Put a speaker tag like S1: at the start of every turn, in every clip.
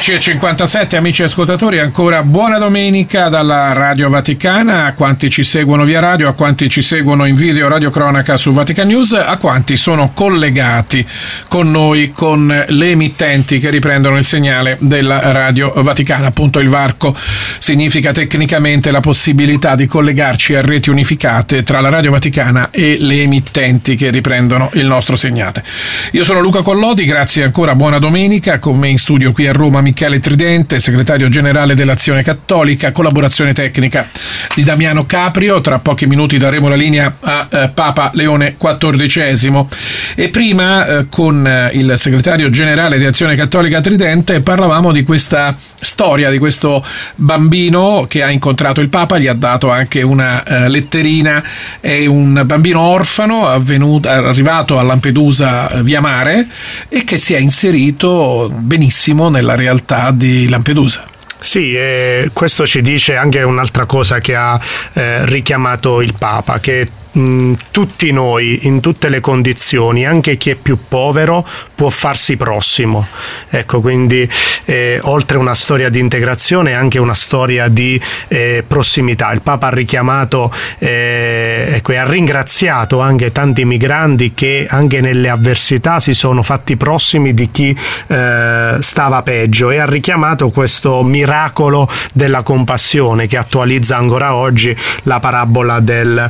S1: 11:57, amici ascoltatori, ancora buona domenica dalla Radio Vaticana, a quanti ci seguono via radio, a quanti ci seguono in video radiocronaca su Vatican News, a quanti sono collegati con noi con le emittenti che riprendono il segnale della Radio Vaticana. Appunto, il varco significa tecnicamente la possibilità di collegarci a reti unificate tra la Radio Vaticana e le emittenti che riprendono il nostro segnale. Io sono Luca Collodi, grazie ancora, buona domenica. Con me in studio qui a Roma Michele Tridente, segretario generale dell'Azione Cattolica, collaborazione tecnica di Damiano Caprio. Tra pochi minuti daremo la linea a Papa Leone XIV e prima con il segretario generale di Azione Cattolica Tridente parlavamo di questa storia di questo bambino che ha incontrato il Papa, gli ha dato anche una letterina. È un bambino orfano arrivato a Lampedusa via mare e che si è inserito benissimo nella realtà di Lampedusa.
S2: Sì, questo ci dice anche un'altra cosa che ha richiamato il Papa, che tutti noi, in tutte le condizioni, anche chi è più povero può farsi prossimo. Ecco, quindi oltre una storia di integrazione, anche una storia di prossimità. Il Papa ha richiamato e ha ringraziato anche tanti migranti che anche nelle avversità si sono fatti prossimi di chi stava peggio, e ha richiamato questo miracolo della compassione che attualizza ancora oggi la parabola del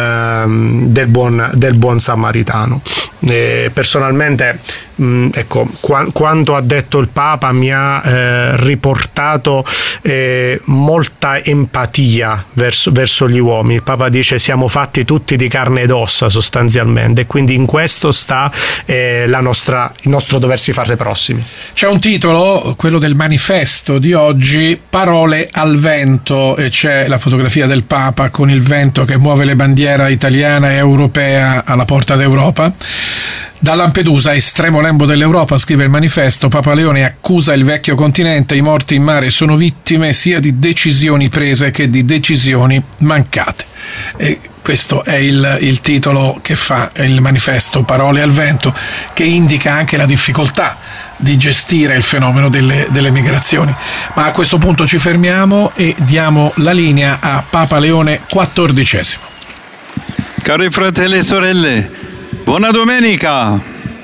S2: buon samaritano. Personalmente, ecco, quanto ha detto il Papa mi ha riportato molta empatia verso gli uomini. Il Papa dice: siamo fatti tutti di carne ed ossa sostanzialmente, e quindi in questo sta il nostro doversi fare prossimi.
S1: C'è un titolo, quello del manifesto di oggi, Parole al vento, e c'è la fotografia del Papa con il vento che muove le bandiere italiana e europea alla porta d'Europa. Da Lampedusa, estremo lembo dell'Europa, scrive il manifesto, Papa Leone accusa il vecchio continente: i morti in mare sono vittime sia di decisioni prese che di decisioni mancate. E questo è il titolo che fa il manifesto, Parole al vento, che indica anche la difficoltà di gestire il fenomeno delle migrazioni. Ma a questo punto ci fermiamo e diamo la linea a Papa Leone XIV.
S3: Cari fratelli e sorelle, buona domenica!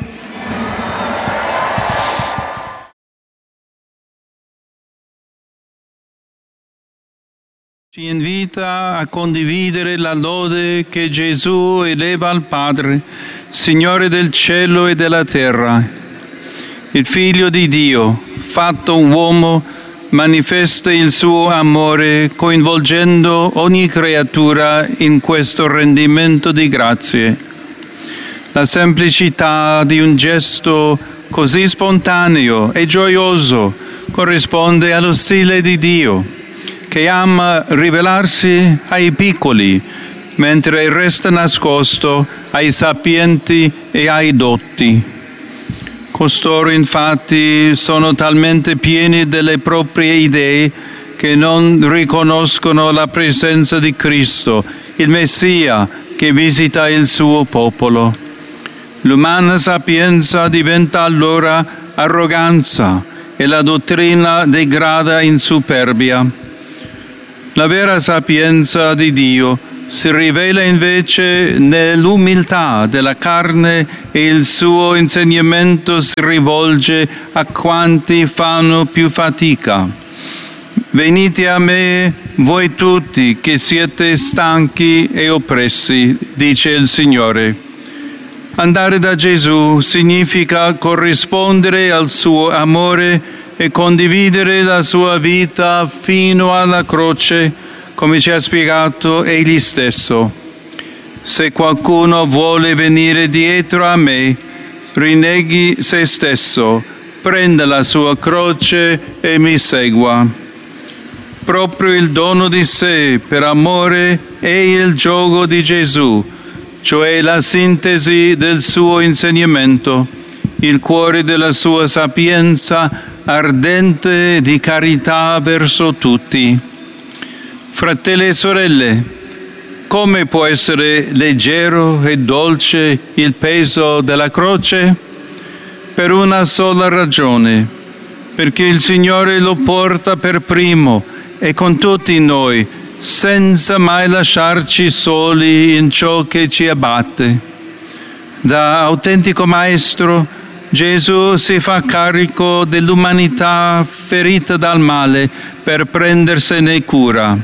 S3: Ci invita a condividere la lode che Gesù eleva al Padre, Signore del cielo e della terra. Il Figlio di Dio, fatto uomo, manifesta il suo amore coinvolgendo ogni creatura in questo rendimento di grazie. La semplicità di un gesto così spontaneo e gioioso corrisponde allo stile di Dio, che ama rivelarsi ai piccoli, mentre resta nascosto ai sapienti e ai dotti. Costoro infatti sono talmente pieni delle proprie idee che non riconoscono la presenza di Cristo, il Messia che visita il suo popolo. L'umana sapienza diventa allora arroganza e la dottrina degrada in superbia. La vera sapienza di Dio si rivela invece nell'umiltà della carne, e il suo insegnamento si rivolge a quanti fanno più fatica. Venite a me, voi tutti che siete stanchi e oppressi, dice il Signore. Andare da Gesù significa corrispondere al suo amore e condividere la sua vita fino alla croce, come ci ha spiegato egli stesso. Se qualcuno vuole venire dietro a me, rinneghi se stesso, prenda la sua croce e mi segua. Proprio il dono di sé per amore è il giogo di Gesù, cioè la sintesi del suo insegnamento, il cuore della sua sapienza ardente di carità verso tutti. Fratelli e sorelle, come può essere leggero e dolce il peso della croce? Per una sola ragione: perché il Signore lo porta per primo e con tutti noi, senza mai lasciarci soli in ciò che ci abbatte. Da autentico Maestro, Gesù si fa carico dell'umanità ferita dal male per prendersene cura.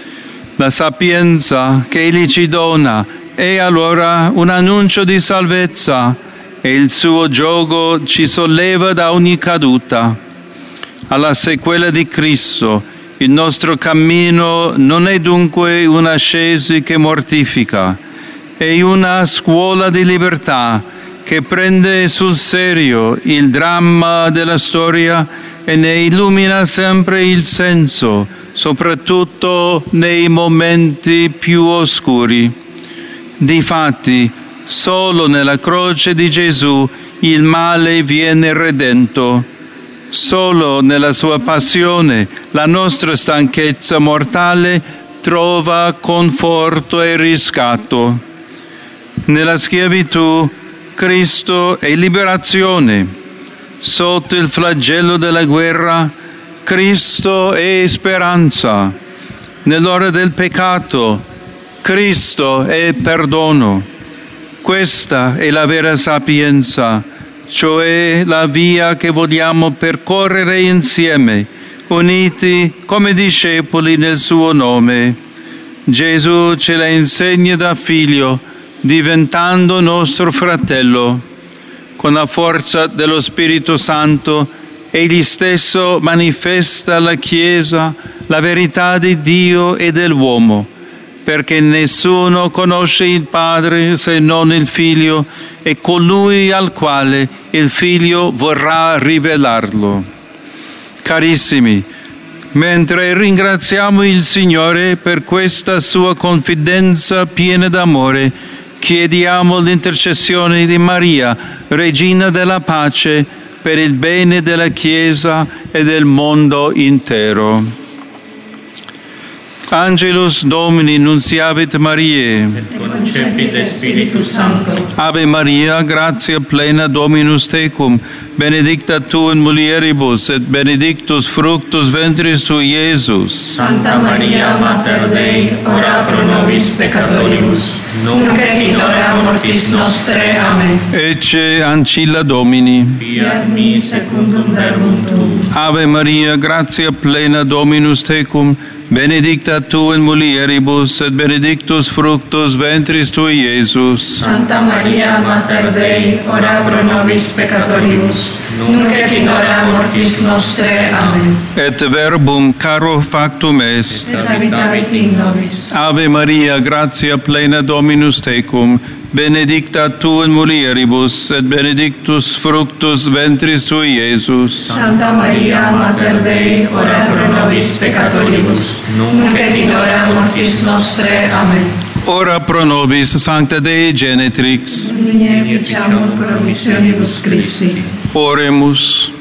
S3: La sapienza che Egli ci dona è allora un annuncio di salvezza e il suo giogo ci solleva da ogni caduta. Alla sequela di Cristo, il nostro cammino non è dunque un'ascesi che mortifica, è una scuola di libertà che prende sul serio il dramma della storia e ne illumina sempre il senso, soprattutto nei momenti più oscuri. Difatti, solo nella croce di Gesù il male viene redento. Solo nella sua passione la nostra stanchezza mortale trova conforto e riscatto. Nella schiavitù Cristo è liberazione. Sotto il flagello della guerra Cristo è speranza. Nell'ora del peccato Cristo è perdono. Questa è la vera sapienza, cioè la via che vogliamo percorrere insieme, uniti come discepoli nel suo nome. Gesù ce la insegna da figlio, diventando nostro fratello. Con la forza dello Spirito Santo, Egli stesso manifesta alla Chiesa la verità di Dio e dell'uomo, perché nessuno conosce il Padre se non il Figlio e colui al quale il Figlio vorrà rivelarlo. Carissimi, mentre ringraziamo il Signore per questa sua confidenza piena d'amore, chiediamo l'intercessione di Maria, Regina della Pace, per il bene della Chiesa e del mondo intero. Angelus Domini nunciavit Mariae,
S4: et concepit de Spiritu Sancto.
S3: Ave Maria, gratia plena Dominus tecum, benedicta tu in mulieribus, et benedictus fructus ventris tui, Iesus.
S4: Santa Maria, Mater Dei, ora pro nobis peccatoribus, nunc et in hora mortis nostre. Amen.
S3: Ecce ancilla Domini.
S4: Fiat mi secundum verbum tuum.
S3: Ave Maria, gratia plena Dominus tecum, benedicta tu in mulieribus, et benedictus fructus ventris tui, Iesus.
S4: Santa Maria, Mater Dei, ora pro nobis peccatoribus, nunc et in hora mortis nostre. Amen.
S3: Et verbum caro factum est.
S4: Et habitavit in nobis.
S3: Ave Maria, gratia plena Dominus tecum, benedicta tu in mulieribus, et benedictus fructus ventris tui, Iesus.
S4: Santa Maria, Mater Dei, ora pro nobis peccatoribus, nunc et in hora mortis nostre. Amen.
S3: Ora pro nobis, Sancta Dei Genetrix.
S4: Digne ficiamur promissionibus Christi.
S3: Oremus.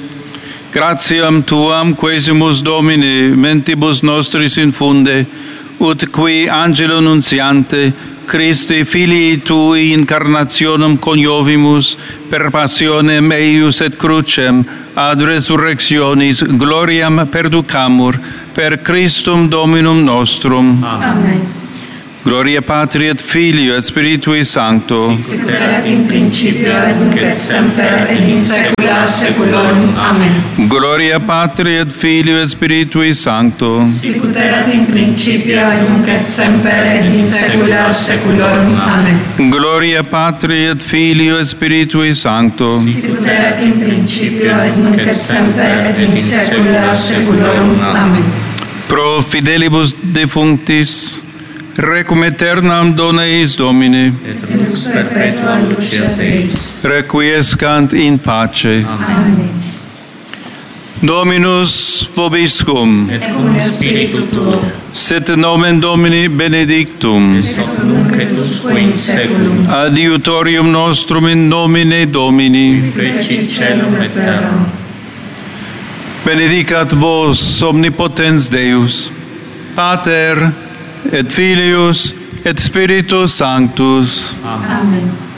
S3: Gratiam Tuam quesimus Domine, mentibus nostris infunde, ut qui angelo nuntiante, Christi Filii Tui incarnationem coniovimus, per passionem eius et crucem, ad resurrectionis gloriam perducamur, per Christum Dominum nostrum.
S4: Amen.
S3: Gloria Patri et Filio et Spiritui Sancto.
S4: Sicut erat in principio et nunc et semper et in saecula saeculorum. Amen.
S3: Gloria Patri et Filio et Spiritui Sancto.
S4: Sicut erat in principio et nunc et semper et in saecula saeculorum. Amen.
S3: Gloria Patri et Filio et Spiritui Sancto.
S4: Sicut erat in principio et nunc et semper et in saecula saeculorum. Amen.
S3: Pro fidelibus defunctis, requiem aeternam dona eis Domine,
S4: Et lux perpetua luceat eis.
S3: requiescant in pace.
S4: Amen.
S3: Dominus vobiscum,
S4: Et cum spiritu tuo,
S3: sit nomen Domini benedictum,
S4: ex nunc et usque in saeculum.
S3: adiutorium nostrum in nomine Domini.
S4: Fecit caelum et terram.
S3: Benedicat vos omnipotens Deus, Pater et Filius et Spiritus Sanctus.
S4: Amen.